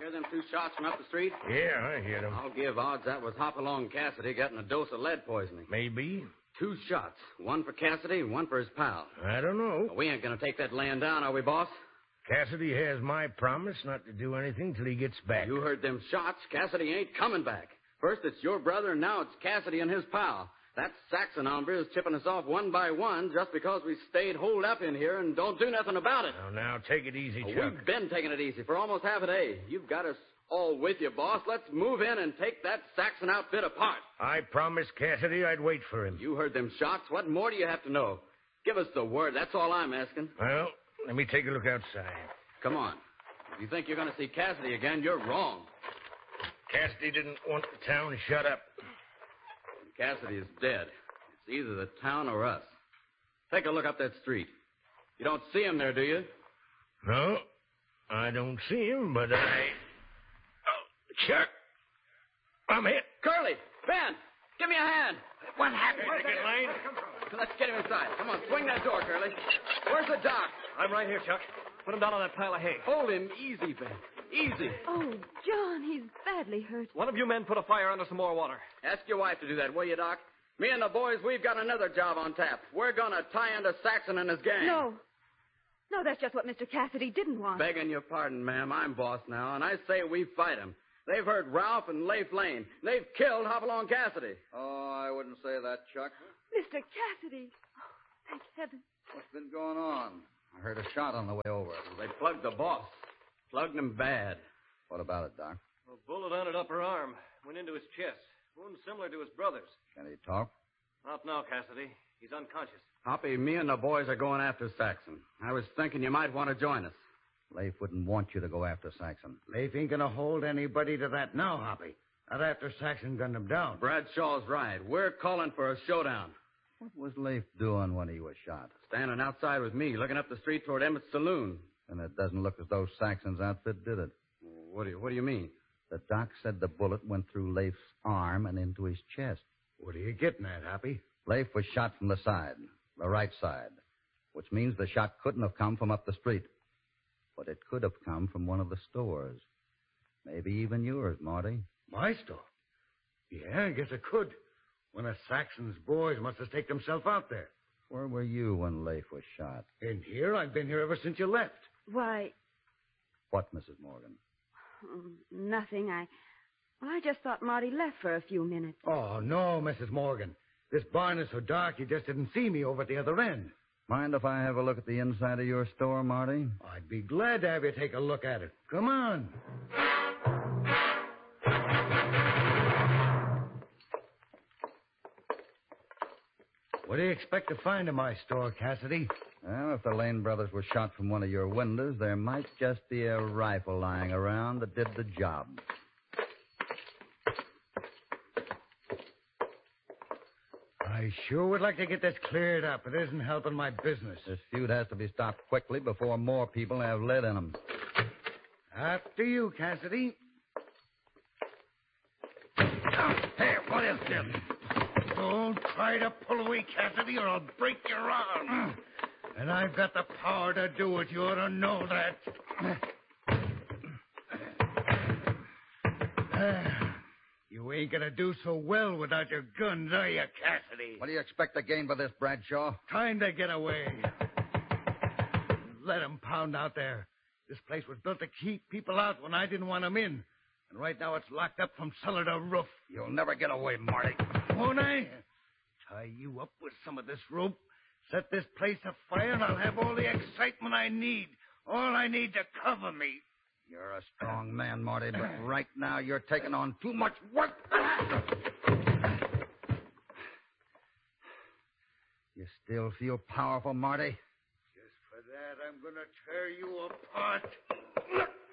Hear them two shots from up the street? Yeah, I hear them. I'll give odds that was Hopalong Cassidy getting a dose of lead poisoning. Maybe. 2 shots. One for Cassidy and one for his pal. I don't know. Well, we ain't going to take that laying down, are we, boss? Cassidy has my promise not to do anything till he gets back. You heard them shots. Cassidy ain't coming back. First it's your brother, and now it's Cassidy and his pal. That Saxon hombre is tipping us off one by one just because we stayed holed up in here and don't do nothing about it. Now, take it easy, Chuck. We've been taking it easy for almost half a day. You've got us all with you, boss. Let's move in and take that Saxon outfit apart. I promised Cassidy I'd wait for him. You heard them shots. What more do you have to know? Give us the word. That's all I'm asking. Well, let me take a look outside. Come on. If you think you're going to see Cassidy again, you're wrong. Cassidy didn't want the town shut up. Cassidy is dead. It's either the town or us. Take a look up that street. You don't see him there, do you? No, I don't see him, but Oh, Chuck, I'm hit. Curly! Ben! Give me a hand! What happened? Lane? Let's get him inside. Come on, swing that door, Curly. Where's the doc? I'm right here, Chuck. Put him down on that pile of hay. Hold him easy, Ben. Easy. Oh, John, he's badly hurt. One of you men put a fire under some more water. Ask your wife to do that, will you, Doc? Me and the boys, we've got another job on tap. We're going to tie into Saxon and his gang. No. No, that's just what Mr. Cassidy didn't want. Begging your pardon, ma'am. I'm boss now, and I say we fight him. They've hurt Ralph and Leif Lane. They've killed Hopalong Cassidy. Oh, I wouldn't say that, Chuck. Mr. Cassidy. Oh, thank heaven. What's been going on? I heard a shot on the way over. They plugged the boss. Plugged him bad. What about it, Doc? A bullet on his upper arm. Went into his chest. Wound similar to his brother's. Can he talk? Not now, Cassidy. He's unconscious. Hoppy, me and the boys are going after Saxon. I was thinking you might want to join us. Leif wouldn't want you to go after Saxon. Leif ain't gonna hold anybody to that now, Hoppy. Not after Saxon gunned him down. Bradshaw's right. We're calling for a showdown. What was Leif doing when he was shot? Standing outside with me, looking up the street toward Emmett's saloon. And it doesn't look as though Saxon's outfit did it. What do you mean? The doc said the bullet went through Leif's arm and into his chest. What are you getting at, Hoppy? Leif was shot from the side, the right side, which means the shot couldn't have come from up the street. But it could have come from one of the stores. Maybe even yours, Marty. My store? Yeah, I guess it could. One of Saxon's boys must have staked himself out there. Where were you when Leif was shot? In here? I've been here ever since you left. Why, What, Mrs. Morgan? nothing. I just thought Marty left for a few minutes. Oh, no, Mrs. Morgan. This barn is so dark you just didn't see me over at the other end. Mind if I have a look at the inside of your store, Marty? I'd be glad to have you take a look at it. Come on. What do you expect to find in my store, Cassidy? Well, if the Lane brothers were shot from one of your windows, there might just be a rifle lying around that did the job. I sure would like to get this cleared up. It isn't helping my business. This feud has to be stopped quickly before more people have lead in them. After you, Cassidy. Hey, what is this? Don't try to pull away, Cassidy, or I'll break your arm. And I've got the power to do it. You ought to know that. You ain't gonna do so well without your guns, are you, Cassidy? What do you expect to gain by this, Bradshaw? Time to get away. Let 'em pound out there. This place was built to keep people out when I didn't want 'em in. And right now it's locked up from cellar to roof. You'll never get away, Marty. Won't I? Tie you up with some of this rope, set this place afire, and I'll have all the excitement I need. All I need to cover me. You're a strong man, Marty, but right now you're taking on too much work. You still feel powerful, Marty? Just for that, I'm going to tear you apart.